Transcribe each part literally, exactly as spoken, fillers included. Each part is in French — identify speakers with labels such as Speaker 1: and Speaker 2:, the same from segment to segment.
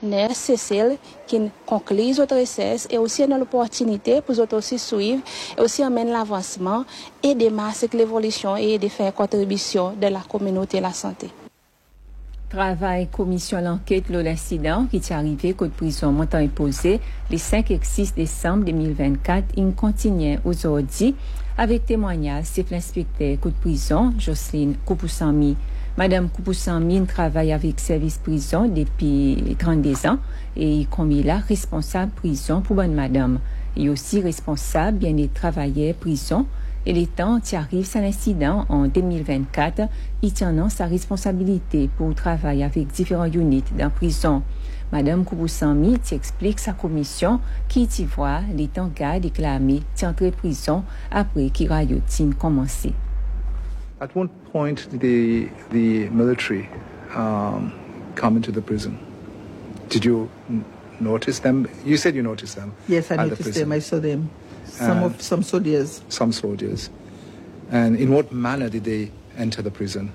Speaker 1: c'est celle qui conclut notre recherche et aussi dans l'opportunité pour nous aussi suivre et aussi amène l'avancement et de masser l'évolution et de faire contribution de la communauté de la santé.
Speaker 2: Travail commission l'enquête de l'incident qui est arrivé côte prison montant imposé les cinq et six décembre deux mille vingt-quatre il continue aujourd'hui avec témoignage c'est l'inspecteur côte prison Jocelyne Koupoussami. Madame Koupoussami travaille avec service prison depuis trente-deux ans et comme il est responsable prison pour bonne madame. Il est aussi responsable bien-être travailleur prison. Et les temps qui arrive à l'incident en deux mille vingt-quatre, il tient sa responsabilité pour travailler avec différents units dans la prison. Madame Koupoussami explique sa commission qui y voit les temps gars déclarés qui entre prison après qu'il a commencé.
Speaker 3: At one point, the the military um, come into the prison. Did you n- notice them? You said you noticed them.
Speaker 4: Yes, I
Speaker 3: at
Speaker 4: noticed
Speaker 3: the
Speaker 4: them. I saw them. Some
Speaker 3: And
Speaker 4: of some soldiers.
Speaker 3: Some soldiers. And in what manner did they enter the prison?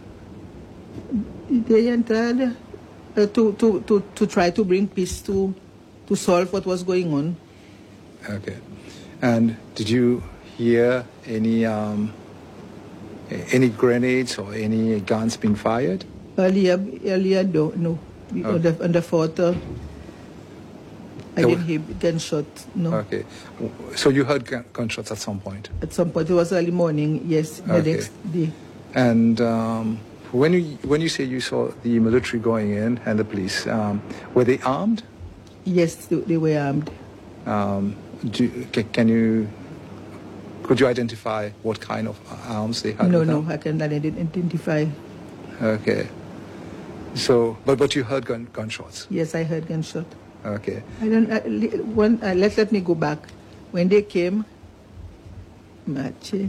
Speaker 4: They entered uh, to, to, to, to try to bring peace to to solve what was going on.
Speaker 3: Okay. And did you hear any um, any grenades or any guns being fired?
Speaker 4: Earlier, earlier, no, no.
Speaker 3: Okay.
Speaker 4: On the on the fort, uh, I
Speaker 3: There
Speaker 4: didn't
Speaker 3: were-
Speaker 4: hear gunshot. No.
Speaker 3: Okay. So you heard gun- gunshots at some point?
Speaker 4: At some point, it was early morning. Yes, the
Speaker 3: Okay.
Speaker 4: next day.
Speaker 3: And um, when you when you say you saw the military going in and the police, um, were they armed?
Speaker 4: Yes, they, they were armed.
Speaker 3: Um, do, ca- can you could you identify what kind of arms they had?
Speaker 4: No,
Speaker 3: with
Speaker 4: no,
Speaker 3: them?
Speaker 4: I cannot identify.
Speaker 3: Okay. So, but but you heard gun gunshots.
Speaker 4: Yes, I heard gunshot.
Speaker 3: Okay.
Speaker 4: I don't. Uh, li- when uh, let let me go back. When they came, Machi.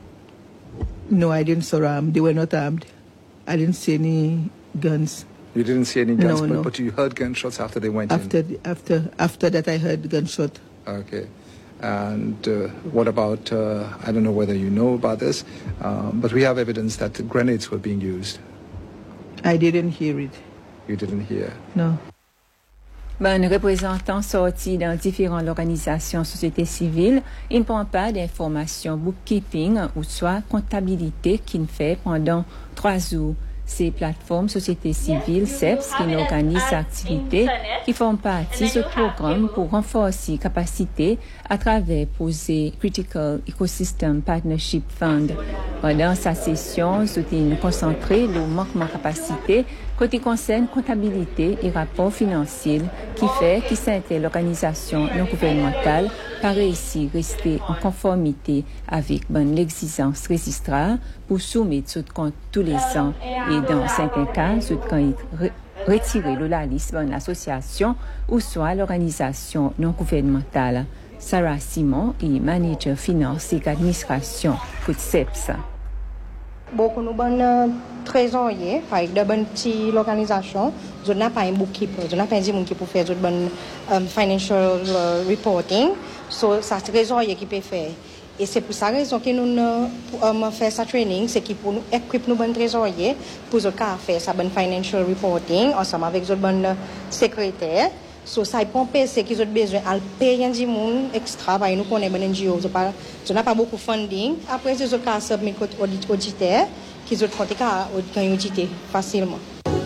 Speaker 4: No, I didn't saw armed. They were not armed. I didn't see any guns.
Speaker 3: You didn't see any guns,
Speaker 4: No,
Speaker 3: but,
Speaker 4: no.
Speaker 3: but you heard gunshots after they went
Speaker 4: After
Speaker 3: in.
Speaker 4: the, after after that, I heard gunshot.
Speaker 3: Okay. And uh, what about? Uh, I don't know whether you know about this, um, but we have evidence that grenades were being used.
Speaker 4: I didn't hear it.
Speaker 3: You didn't hear.
Speaker 4: No.
Speaker 2: Ben, représentant sorti dans différentes organisations société civile, il ne prend pas d'informations bookkeeping ou soit comptabilité qu'il fait pendant trois jours. Ces plateformes société civile, C E P S, qui organisent activités qui font partie de ce programme pour renforcer capacité à travers poser Critical Ecosystem Partnership Fund. Pendant sa session, soutient concentré le manquement capacité côté concerne comptabilité et rapport financier qui fait qui s'intègre l'organisation non gouvernementale par réussir rester en conformité avec bonne l'exigence registrale pour soumettre ce compte tous les ans et dans certains cas ce compte retirer de la liste de l'association ou soit l'organisation non gouvernementale. Sarah Simon est manager finance et administration pour C E P S.
Speaker 5: Beaucoup de bonnes trésoriers, par exemple, de bonnes organisations, je n'ai pas un bookkeeper, je n'ai pas un monde qui peut faire de bonnes um, financial uh, reporting, so c'est un trésorier qui peut faire. Et c'est pour ça raison que nous um, faisons ce training, c'est pour nous équiper nos bons trésoriers pour faire ça bonne financial reporting ensemble avec nos bonnes secrétaires. So ça peut penser qu'ils ont besoin de payer des gens extra parce que nous connaissons les N G O, je n'ai pas beaucoup de funding. Après, ils ont qu'à submettre aux auditeurs qu'ils ont qu'à auditer facilement.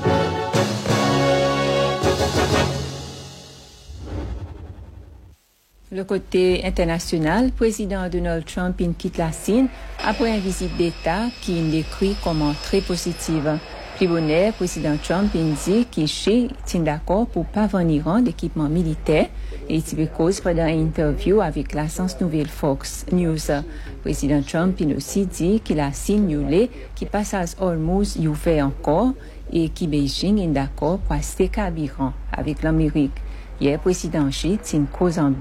Speaker 2: Le côté international, président Donald Trump il quitte la Chine après une visite d'État qui est décrite comme très positive. Plus bonheur, président Trump il dit qu'il est d'accord pour pas venir d'équipement militaire et il cause pendant une interview avec l'agence nouvelle Fox News. Président Trump il aussi dit qu'il a signalé qu'il passage Hormuz est ouvert encore et que Beijing est d'accord pour rester carburant avec l'Amérique. Hier, président Xi une cause en